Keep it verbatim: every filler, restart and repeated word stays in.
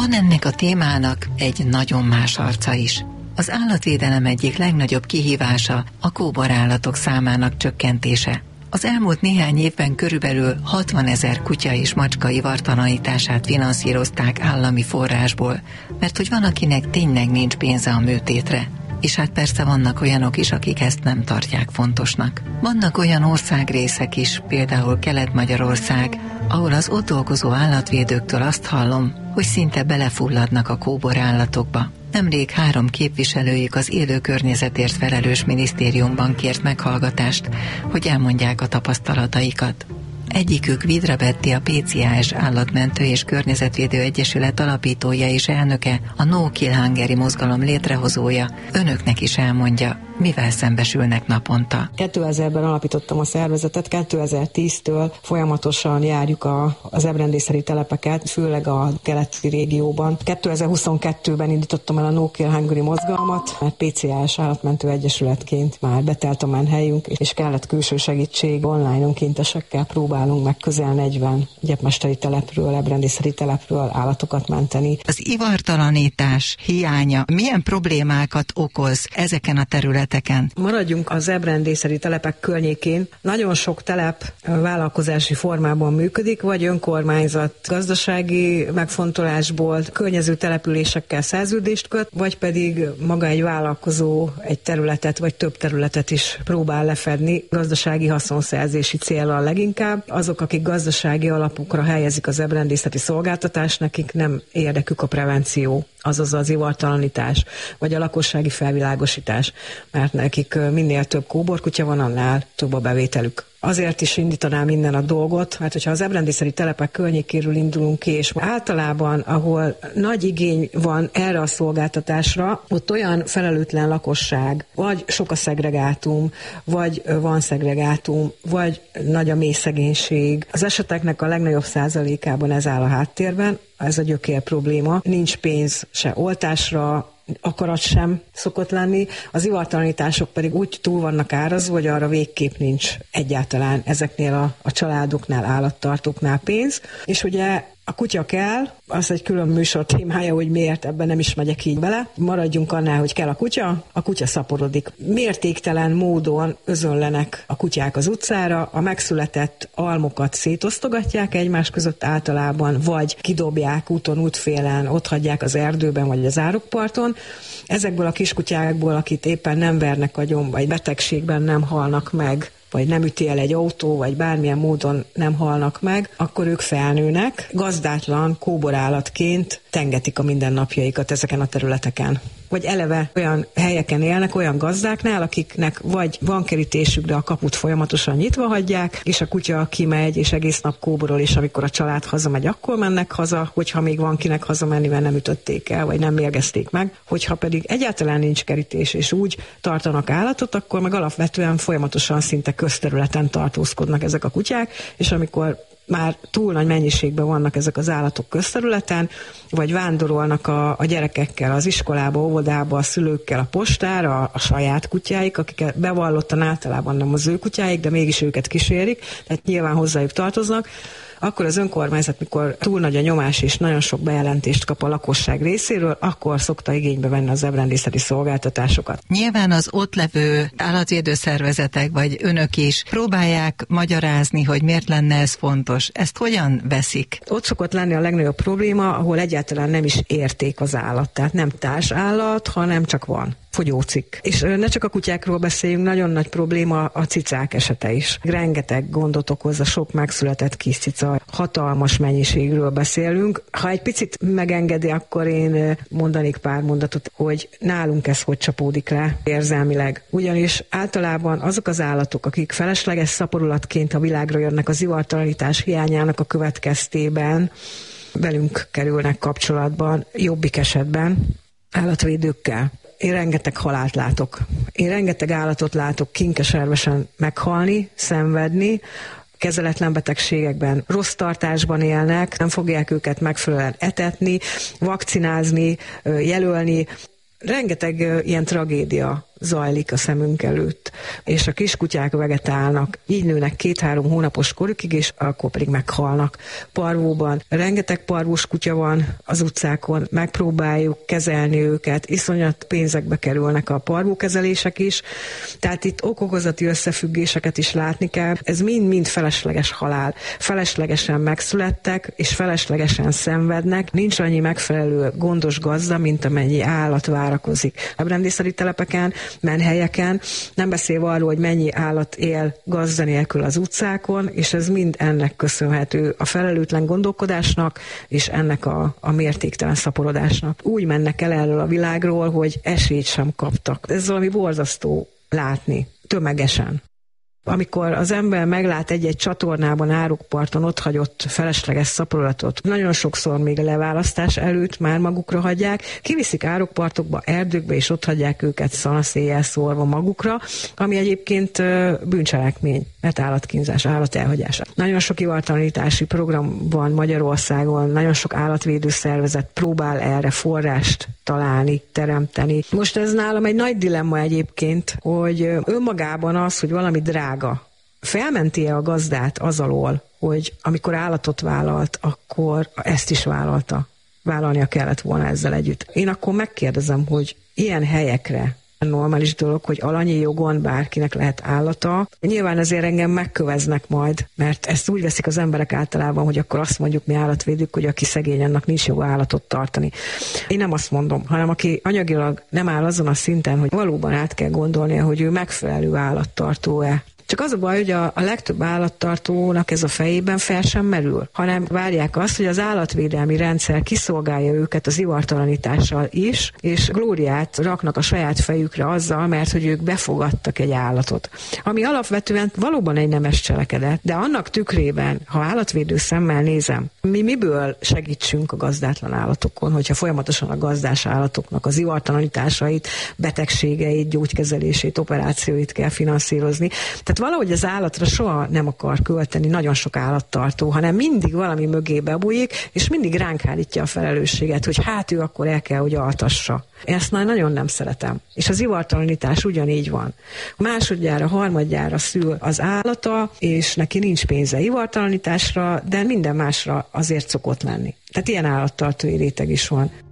Van ennek a témának egy nagyon más arca is. Az állatvédelem egyik legnagyobb kihívása a kóborállatok számának csökkentése. Az elmúlt néhány évben körülbelül hatvanezer kutya és macska ivartalanítását finanszírozták állami forrásból, mert hogy van, akinek tényleg nincs pénze a műtétre. És hát persze vannak olyanok is, akik ezt nem tartják fontosnak. Vannak olyan országrészek is, például Kelet-Magyarország, ahol az ott dolgozó állatvédőktől azt hallom, hogy szinte belefulladnak a kóborállatokba. Nemrég három képviselőjük az élő környezetért felelős minisztériumban kért meghallgatást, hogy elmondják a tapasztalataikat. Egyikük Vidra Betti, a pé cé á es Állatmentő és Környezetvédő Egyesület alapítója és elnöke, a No Kill Hungary mozgalom létrehozója. Önöknek is elmondja, mivel szembesülnek naponta. kétezerben alapítottam a szervezetet, kétezer-tíztől folyamatosan járjuk a, az ebrendészeti telepeket, főleg a keleti régióban. kétezer-huszonkettőben indítottam el a No Kill Hungary mozgalmat, mert pé cé á es Állatmentő Egyesületként már betelt a menhelyünk, és kellett külső segítség. Online önkéntesekkel próbálunk meg közel negyven gyepmesteri telepről, ebrendészeti telepről állatokat menteni. Az ivartalanítás hiánya milyen problémákat okoz ezeken a területeken? Maradjunk az ebrendészeti telepek környékén. Nagyon sok telep vállalkozási formában működik, vagy önkormányzat gazdasági megfontolásból környező településekkel szerződést köt, vagy pedig maga egy vállalkozó egy területet, vagy több területet is próbál lefedni gazdasági haszonszerzési céllal leginkább. Azok, akik gazdasági alapokra helyezik az ebrendészeti szolgáltatást, nekik nem érdekük a prevenció, azaz az ivartalanítás, vagy a lakossági felvilágosítás, mert nekik minél több kóborkutya van, annál több a bevételük. Azért is indítanám innen a dolgot, mert hogyha az ebrendészeti telepek környékéről indulunk ki, és általában, ahol nagy igény van erre a szolgáltatásra, ott olyan felelőtlen lakosság, vagy sok a szegregátum, vagy van szegregátum, vagy nagy a mély szegénység. Az eseteknek a legnagyobb százalékában ez áll a háttérben, ez a gyökér probléma. Nincs pénz se oltásra, akarat sem szokott lenni, az ivartalanítások pedig úgy túl vannak árazva, hogy arra végképp nincs egyáltalán ezeknél a, a családoknál, állattartóknál pénz, és ugye a kutya kell, az egy külön műsor témája, hogy miért, ebben nem is megyek így bele. Maradjunk annál, hogy kell a kutya, a kutya szaporodik. Mértéktelen módon özönlenek a kutyák az utcára, a megszületett almokat szétosztogatják egymás között általában, vagy kidobják úton, útfélen, otthagyják az erdőben, vagy az árokparton. Ezekből a kiskutyákból, akit éppen nem vernek agyon, vagy betegségben nem halnak meg, vagy nem üti el egy autó, vagy bármilyen módon nem halnak meg, akkor ők felnőnek, gazdátlan kóborállatként tengetik a mindennapjaikat ezeken a területeken. Vagy eleve olyan helyeken élnek, olyan gazdáknál, akiknek vagy van kerítésük, de a kaput folyamatosan nyitva hagyják, és a kutya kimegy, és egész nap kóborol, és amikor a család hazamegy, akkor mennek haza, hogyha még van kinek hazamenni, mert nem ütötték el, vagy nem mérgezték meg. Hogyha pedig egyáltalán nincs kerítés, és úgy tartanak állatot, akkor meg alapvetően folyamatosan szinte közterületen tartózkodnak ezek a kutyák, és amikor már túl nagy mennyiségben vannak ezek az állatok közterületen, vagy vándorolnak a, a gyerekekkel az iskolába, óvodába, a szülőkkel a postára, a, a saját kutyáik, akiket bevallottan általában nem az ő kutyáik, de mégis őket kísérik, tehát nyilván hozzájuk tartoznak, akkor az önkormányzat, mikor túl nagy a nyomás és nagyon sok bejelentést kap a lakosság részéről, akkor szokta igénybe venni az ebrendészeti szolgáltatásokat. Nyilván az ott levő állatvédőszervezetek, vagy önök is próbálják magyarázni, hogy miért lenne ez fontos. Ezt hogyan veszik? Ott szokott lenni a legnagyobb probléma, ahol egyáltalán nem is érték az állat. Tehát nem társállat, hanem csak van. Fogyócikk. És ne csak a kutyákról beszéljünk, nagyon nagy probléma a cicák esete is. Rengeteg gondot okoz a sok megszületett kis cica, hatalmas mennyiségről beszélünk. Ha egy picit megengedi, akkor én mondanék pár mondatot, hogy nálunk ez hogy csapódik le érzelmileg. Ugyanis általában azok az állatok, akik felesleges szaporulatként a világra jönnek az ivartalanítás hiányának a következtében, velünk kerülnek kapcsolatban, jobbik esetben állatvédőkkel. Én rengeteg halált látok. Én rengeteg állatot látok kinkeservesen meghalni, szenvedni, kezeletlen betegségekben, rossz tartásban élnek, nem fogják őket megfelelően etetni, vakcinázni, jelölni. Rengeteg ilyen tragédia zajlik a szemünk előtt, és a kiskutyák vegetálnak, így nőnek két-három hónapos korukig, és akkor pedig meghalnak. Parvóban rengeteg parvós kutya van az utcákon, megpróbáljuk kezelni őket, iszonyat pénzekbe kerülnek a parvókezelések is, tehát itt okokozati összefüggéseket is látni kell. Ez mind-mind felesleges halál. Feleslegesen megszülettek, és feleslegesen szenvednek. Nincs annyi megfelelő gondos gazda, mint amennyi állat várakozik. Ábrendészeti telepeken, menhelyeken, nem beszélve arról, hogy mennyi állat él gazda nélkül az utcákon, és ez mind ennek köszönhető, a felelőtlen gondolkodásnak, és ennek a, a mértéktelen szaporodásnak. Úgy mennek el erről a világról, hogy esélyt sem kaptak. Ez valami borzasztó látni, tömegesen. Amikor az ember meglát egy-egy csatornában, árokparton otthagyott felesleges szaporulatot, nagyon sokszor még a leválasztás előtt már magukra hagyják, kiviszik árokpartokba, erdőkbe, és ott hagyják őket szanaszéjjel szórva magukra, ami egyébként bűncselekmény, mert állatkínzás, állatelhagyás. Nagyon sok ivartalanítási program van Magyarországon, nagyon sok állatvédő szervezet próbál erre forrást találni, teremteni. Most ez nálam egy nagy dilemma egyébként, hogy önmagában az, hogy valami drága, felmenti-e a gazdát az alól, hogy amikor állatot vállalt, akkor ezt is vállalta. Vállalnia kellett volna ezzel együtt. Én akkor megkérdezem, hogy ilyen helyekre normális dolog, hogy alanyi jogon bárkinek lehet állata. Nyilván ezért engem megköveznek majd, mert ezt úgy veszik az emberek általában, hogy akkor azt mondjuk mi állatvédők, hogy aki szegény, annak nincs joga állatot tartani. Én nem azt mondom, hanem aki anyagilag nem áll azon a szinten, hogy valóban át kell gondolnia, hogy ő megfelelő állattartó-e. Csak az a baj, hogy a, a legtöbb állattartónak ez a fejében fel sem merül, hanem várják azt, hogy az állatvédelmi rendszer kiszolgálja őket az ivartalanítással is, és glóriát raknak a saját fejükre azzal, mert hogy ők befogadtak egy állatot. Ami alapvetően valóban egy nemes cselekedet, de annak tükrében, ha állatvédő szemmel nézem, mi miből segítsünk a gazdátlan állatokon, hogyha folyamatosan a gazdás állatoknak az ivartalanításait, betegségeit, gyógykezelését, operációit kell finanszírozni. Tehát valahogy az állatra soha nem akar költeni nagyon sok állattartó, hanem mindig valami mögé bebújik, és mindig ránk hárítja a felelősséget, hogy hát ő akkor el kell, hogy altassa. Ezt már nagyon nem szeretem. És az ivartalanítás ugyanígy van. Másodjára, harmadjára szül az állata, és neki nincs pénze ivartalanításra, de minden másra azért szokott lenni. Tehát ilyen állattartói réteg is van.